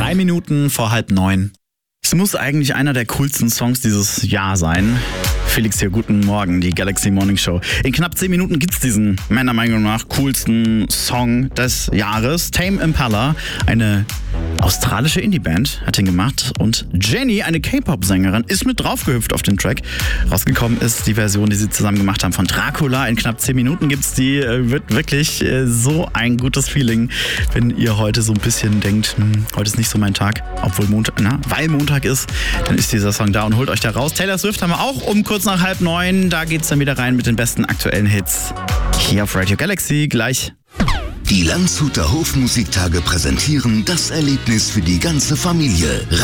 3 Minuten vor 8:30. Es muss eigentlich einer der coolsten Songs dieses Jahr sein. Felix hier, guten Morgen, die Galaxy Morning Show. In knapp 10 Minuten gibt's diesen, meiner Meinung nach, coolsten Song des Jahres. Tame Impala, eine australische Indie-Band, hat ihn gemacht. Und Jenny, eine K-Pop-Sängerin, ist mit draufgehüpft auf den Track. Rausgekommen ist die Version, die sie zusammen gemacht haben von Dracula. In knapp 10 Minuten gibt's die. Wird wirklich so ein gutes Feeling, wenn ihr heute so ein bisschen denkt, heute ist nicht so mein Tag, obwohl weil Montag ist, dann ist dieser Song da und holt euch da raus. Taylor Swift haben wir auch um kurz nach 8:30. Da geht's dann wieder rein mit den besten aktuellen Hits. Hier auf Radio Galaxy gleich. Die Landshuter Hofmusiktage präsentieren das Erlebnis für die ganze Familie.